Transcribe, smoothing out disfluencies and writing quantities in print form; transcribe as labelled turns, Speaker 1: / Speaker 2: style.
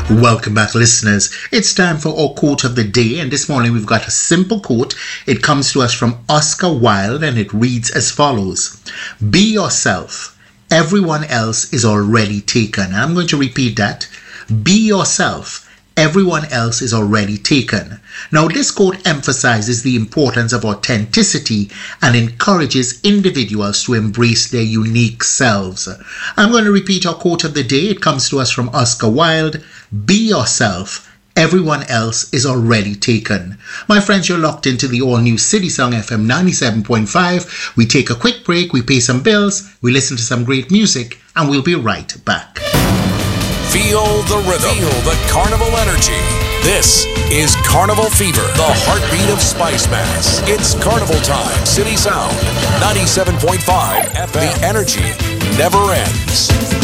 Speaker 1: Welcome back, listeners. It's time for our quote of the day, and this morning we've got a simple quote. It comes to us from Oscar Wilde, and it reads as follows: "Be yourself. Everyone else is already taken." I'm going to repeat that. Be yourself. Everyone else is already taken. Now, this quote emphasizes the importance of authenticity and encourages individuals to embrace their unique selves. I'm going to repeat our quote of the day. It comes to us from Oscar Wilde. Be yourself. Everyone else is already taken. My friends, you're locked into the all-new City Song FM 97.5. We take a quick break, we pay some bills, we listen to some great music, and we'll be right back.
Speaker 2: Feel the rhythm. Feel the carnival energy. This is Carnival Fever, the heartbeat of Spice Mass. It's carnival time. City Sound, 97.5 FM. The energy never ends.